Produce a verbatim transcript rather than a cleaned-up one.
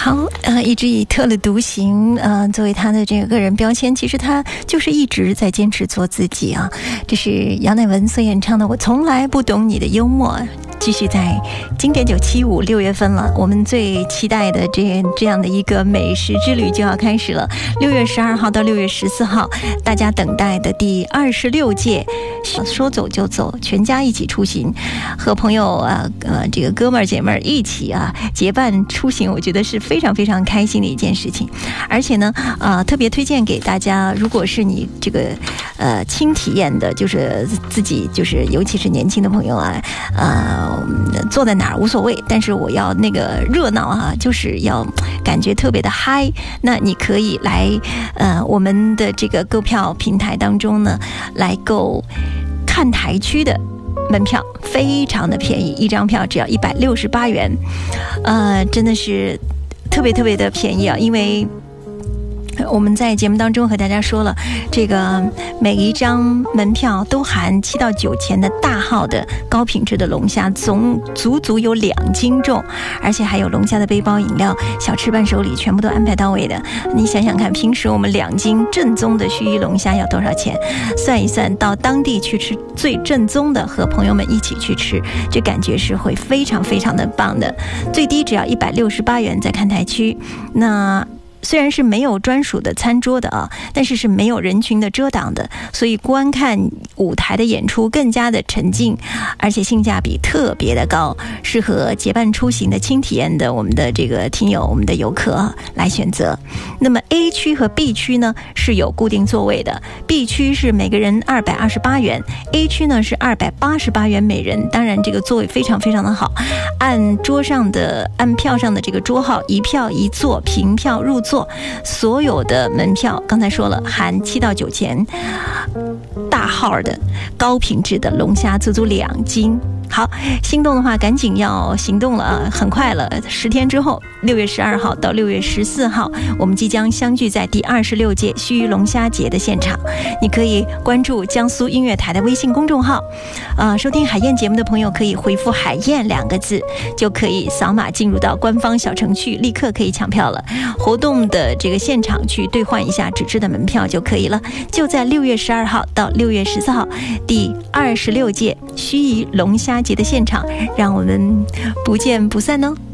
好，呃，一直以特立独行，呃，作为他的这个个人标签，其实他就是一直在坚持做自己啊。这是杨乃文所演唱的《我从来不懂你的幽默》。继续在经典九七五六月份了，我们最期待的这这样的一个美食之旅就要开始了。六月十二号到六月十四号，大家等待的第二十六届说走就走，全家一起出行，和朋友啊呃这个哥们儿姐们儿一起啊结伴出行，我觉得是非常非常开心的一件事情。而且呢啊、呃、特别推荐给大家，如果是你这个呃轻体验的，就是自己就是尤其是年轻的朋友啊呃。坐在哪儿无所谓，但是我要那个热闹啊，就是要感觉特别的嗨。那你可以来呃我们的这个购票平台当中呢，来购看台区的门票，非常的便宜，一张票只要一百六十八元，呃，真的是特别特别的便宜啊，因为。我们在节目当中和大家说了，这个每一张门票都含七到九钱的大号的高品质的龙虾，总足足有两斤重，而且还有龙虾的背包饮料、小吃伴手礼，全部都安排到位的。你想想看，平时我们两斤正宗的须臾龙虾要多少钱？算一算，到当地去吃最正宗的，和朋友们一起去吃，这感觉是会非常非常的棒的。最低只要一百六十八元，在看台区。那虽然是没有专属的餐桌的啊，但是是没有人群的遮挡的，所以观看舞台的演出更加的沉浸，而且性价比特别的高，适合结伴出行的轻体验的我们的这个听友、我们的游客来选择。那么 A 区和 B 区呢是有固定座位的 ，B 区是每个人二百二十八元 ，A 区呢是二百八十八元每人。当然，这个座位非常非常的好，按桌上的按票上的这个桌号，一票一座，凭票入座。所有的门票刚才说了含七到九钱，大号的高品质的龙虾足足两斤。好，心动的话赶紧要行动了啊！很快了，十天之后，六月十二号到六月十四号，我们即将相聚在第二十六届须臾龙虾节的现场。你可以关注江苏音乐台的微信公众号，呃，收听海燕节目的朋友可以回复“海燕”两个字，就可以扫码进入到官方小程序，立刻可以抢票了。活动的这个现场去兑换一下纸质的门票就可以了。就在六月十二号到六月十四号，第二十六届须臾龙虾节的现场，让我们不见不散哦。